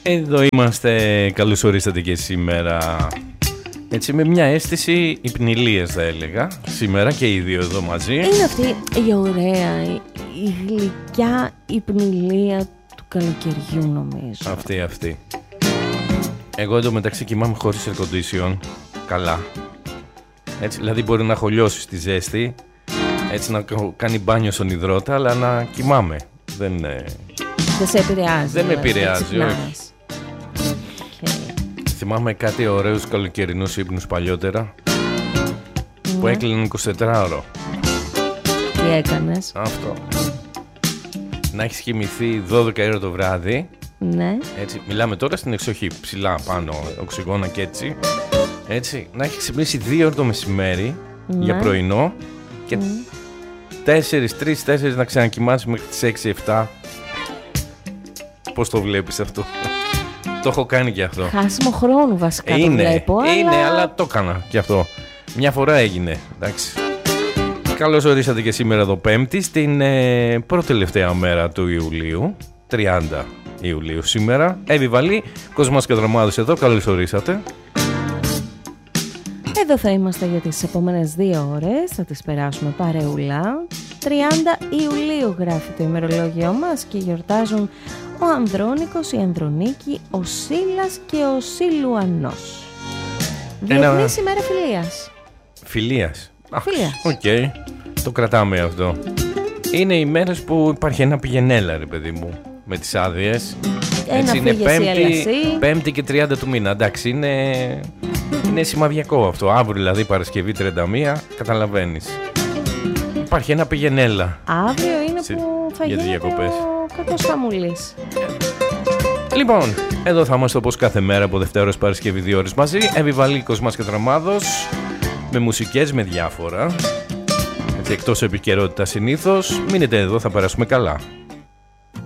Εδώ είμαστε, καλώς ορίσατε και σήμερα. Έτσι με μια αίσθηση υπνηλίας θα έλεγα. Σήμερα και οι δύο εδώ μαζί. Είναι αυτή η ωραία, η γλυκιά υπνηλία του καλοκαιριού νομίζω. Αυτή. Εγώ εντωμεταξύ κοιμάμαι χωρίς air condition. Καλά. Έτσι, δηλαδή μπορεί να χωλιώσει στη ζέστη. Έτσι να κάνει μπάνιο στον υδρότα, αλλά να κοιμάμαι. Δεν σε επηρεάζει. Δεν με επηρεάζει, όχι. Θυμάμαι κάτι ωραίους καλοκαιρινούς ύπνους παλιότερα που έκλειναν 24ωρο. Τι έκανες? Αυτό. Να έχεις κοιμηθεί 12 ώρα το βράδυ. Ναι. Έτσι, μιλάμε τώρα στην εξοχή, ψηλά πάνω, οξυγόνα και έτσι. Έτσι, να έχεις ξυπνήσει 2 ώρα το μεσημέρι για πρωινό και 3-4 να ξανακοιμάσαι μέχρι τις 6-7. Πώς το βλέπεις αυτό? Το έχω κάνει και αυτό. Χάσιμο χρόνου βασικά το βλέπω. Είναι, αλλά το έκανα και αυτό. Μια φορά έγινε, εντάξει. Καλώς ορίσατε και σήμερα εδώ Πέμπτη, στην πρώτη τελευταία μέρα του Ιουλίου, 30 Ιουλίου σήμερα. Εύη Βαλή, Κοσμάς και Δρομάδος εδώ, καλώς ορίσατε. Εδώ θα είμαστε για τις επόμενες 2 ώρες, θα τις περάσουμε παρεούλα. 30 Ιουλίου γράφει το ημερολόγιο μας και γιορτάζουν ο Ανδρώνικος, η Ανδρονίκη, ο Σύλλας και ο Σιλουανός. Διεθνής ημέρα φιλίας. Φιλίας. Οκ. Το κρατάμε αυτό. Είναι οι μέρες που υπάρχει ένα πηγενέλα, ρε παιδί μου, με τις άδειες. Έτσι είναι πέμπτη και 30 του μήνα. Εντάξει, είναι σημαδιακό αυτό. Αύριο δηλαδή Παρασκευή 31, καταλαβαίνεις. Υπάρχει ένα πηγενέλα. Αύριο είναι που θα γίνει ο κακός χαμουλής. Λοιπόν, εδώ θα είμαστε όπως κάθε μέρα από Δευτέρα ως Παρασκευή 2 ώρες μαζί. Εύη Βαλή, Κοσμάς και Δρομάδος, με μουσικές, με διάφορα. Έτσι, εκτός επικαιρότητα συνήθως. Μείνετε εδώ, θα περάσουμε καλά.